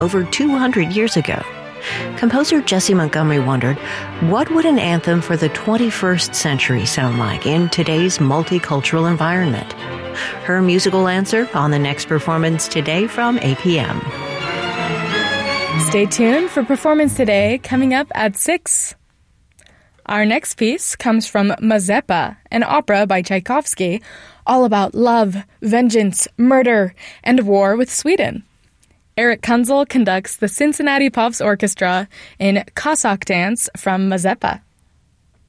over 200 years ago. Composer Jessie Montgomery wondered, what would an anthem for the 21st century sound like in today's multicultural environment? Her musical answer on the next Performance Today from APM. Stay tuned for Performance Today coming up at 6. Our next piece comes from Mazeppa, an opera by Tchaikovsky, all about love, vengeance, murder, and war with Sweden. Eric Kunzel conducts the Cincinnati Pops Orchestra in Cossack Dance from Mazeppa.